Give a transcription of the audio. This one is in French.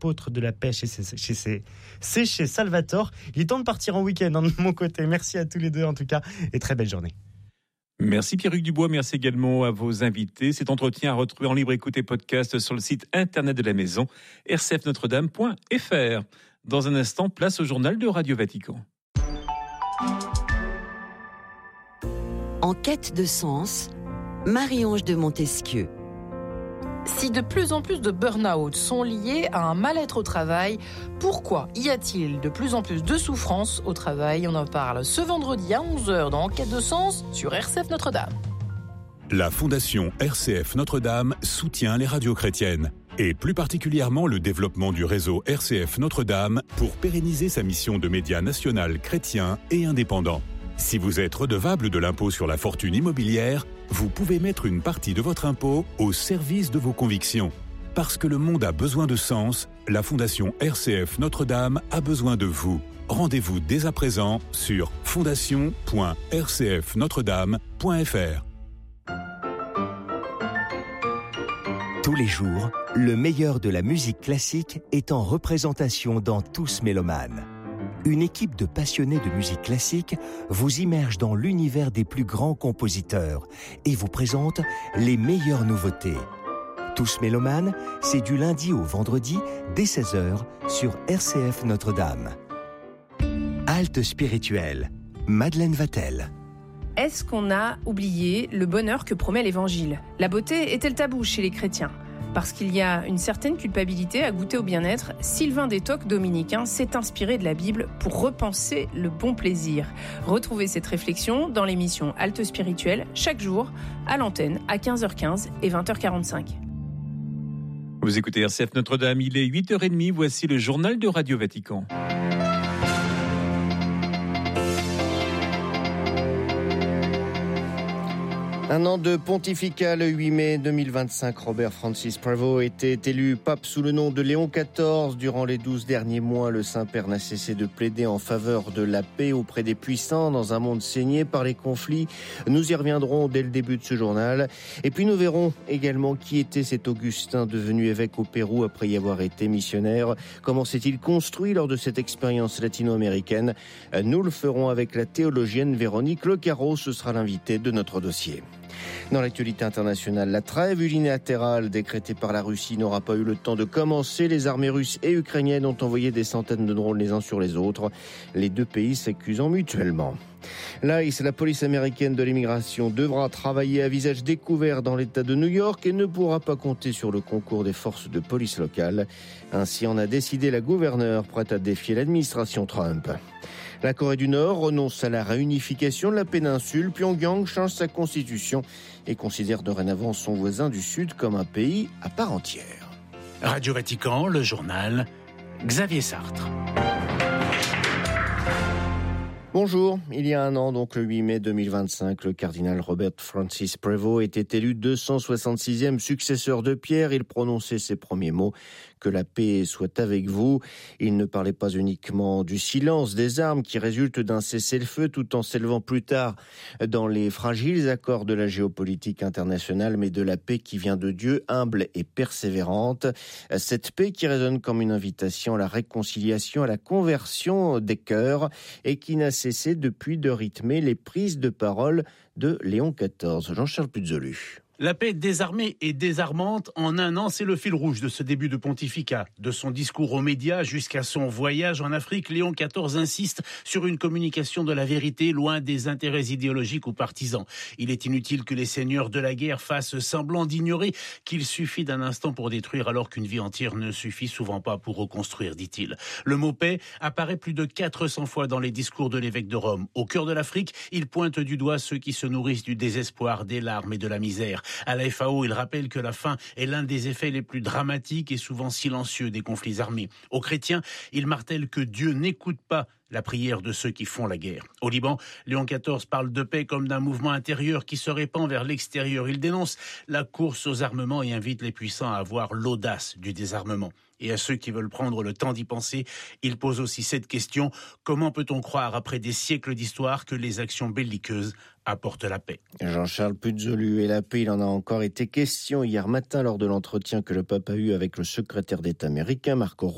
apôtre de la paix c'est chez Salvatore. Il est temps de partir en week-end de mon côté. Merci à tous les deux en tout cas et très belle journée. Merci Pierre-Hugues Dubois, merci également à vos invités. Cet entretien à retrouver en libre écoute et podcast sur le site internet de la maison, rcfnotre-dame.fr. Dans un instant, place au journal de Radio Vatican. En quête de sens, Marie-Ange de Montesquieu. Si de plus en plus de burn-out sont liés à un mal-être au travail, pourquoi y a-t-il de plus en plus de souffrance au travail ? On en parle ce vendredi à 11h dans Enquête de sens sur RCF Notre-Dame. La Fondation RCF Notre-Dame soutient les radios chrétiennes et plus particulièrement le développement du réseau RCF Notre-Dame pour pérenniser sa mission de média national chrétien et indépendant. Si vous êtes redevable de l'impôt sur la fortune immobilière, vous pouvez mettre une partie de votre impôt au service de vos convictions. Parce que le monde a besoin de sens, la Fondation RCF Notre-Dame a besoin de vous. Rendez-vous dès à présent sur fondation.rcfnotredame.fr. Tous les jours, le meilleur de la musique classique est en représentation dans Tous Mélomanes. Une équipe de passionnés de musique classique vous immerge dans l'univers des plus grands compositeurs et vous présente les meilleures nouveautés. Tous Mélomanes, c'est du lundi au vendredi dès 16h sur RCF Notre-Dame. Halte spirituelle, Madeleine Vatel. Est-ce qu'on a oublié le bonheur que promet l'Évangile ? La beauté est-elle tabou chez les chrétiens ? Parce qu'il y a une certaine culpabilité à goûter au bien-être, Sylvain Détoc, dominicain, s'est inspiré de la Bible pour repenser le bon plaisir. Retrouvez cette réflexion dans l'émission Halte spirituelle, chaque jour, à l'antenne, à 15h15 et 20h45. Vous écoutez RCF Notre-Dame, il est 8h30, voici le journal de Radio Vatican. Un an de pontificat, le 8 mai 2025, Robert Francis Prevost était élu pape sous le nom de Léon XIV. Durant les 12 derniers mois, le Saint-Père n'a cessé de plaider en faveur de la paix auprès des puissants dans un monde saigné par les conflits. Nous y reviendrons dès le début de ce journal. Et puis nous verrons également qui était cet Augustin devenu évêque au Pérou après y avoir été missionnaire. Comment s'est-il construit lors de cette expérience latino-américaine ? Nous le ferons avec la théologienne Véronique Lecaro. Ce sera l'invité de notre dossier. Dans l'actualité internationale, la trêve unilatérale décrétée par la Russie n'aura pas eu le temps de commencer. Les armées russes et ukrainiennes ont envoyé des centaines de drones les uns sur les autres, les deux pays s'accusant mutuellement. L'ICE, la police américaine de l'immigration, devra travailler à visage découvert dans l'État de New York et ne pourra pas compter sur le concours des forces de police locales. Ainsi en a décidé la gouverneure prête à défier l'administration Trump. La Corée du Nord renonce à la réunification de la péninsule. Pyongyang change sa constitution et considère dorénavant son voisin du Sud comme un pays à part entière. Radio Vatican, le journal, Xavier Sartre. Bonjour, il y a un an, donc le 8 mai 2025, le cardinal Robert Francis Prevost était élu 266e successeur de Pierre. Il prononçait ses premiers mots, que la paix soit avec vous. Il ne parlait pas uniquement du silence des armes qui résulte d'un cessez-le-feu tout en s'élevant plus tard dans les fragiles accords de la géopolitique internationale, mais de la paix qui vient de Dieu, humble et persévérante. Cette paix qui résonne comme une invitation à la réconciliation, à la conversion des cœurs et qui n'a cessé depuis de rythmer les prises de parole de Léon XIV. Jean-Charles Puzolu. La paix désarmée et désarmante en un an, c'est le fil rouge de ce début de pontificat. De son discours aux médias jusqu'à son voyage en Afrique, Léon XIV insiste sur une communication de la vérité loin des intérêts idéologiques ou partisans. Il est inutile que les seigneurs de la guerre fassent semblant d'ignorer qu'il suffit d'un instant pour détruire alors qu'une vie entière ne suffit souvent pas pour reconstruire, dit-il. Le mot paix apparaît plus de 400 fois dans les discours de l'évêque de Rome. Au cœur de l'Afrique, il pointe du doigt ceux qui se nourrissent du désespoir, des larmes et de la misère. À la FAO, il rappelle que la faim est l'un des effets les plus dramatiques et souvent silencieux des conflits armés. Aux chrétiens, il martèle que Dieu n'écoute pas la prière de ceux qui font la guerre. Au Liban, Léon XIV parle de paix comme d'un mouvement intérieur qui se répand vers l'extérieur. Il dénonce la course aux armements et invite les puissants à avoir l'audace du désarmement. Et à ceux qui veulent prendre le temps d'y penser, il pose aussi cette question: comment peut-on croire, après des siècles d'histoire, que les actions belliqueuses apportent la paix? Jean-Charles Puzolu, et la paix, il en a encore été question hier matin lors de l'entretien que le pape a eu avec le secrétaire d'État américain, Marco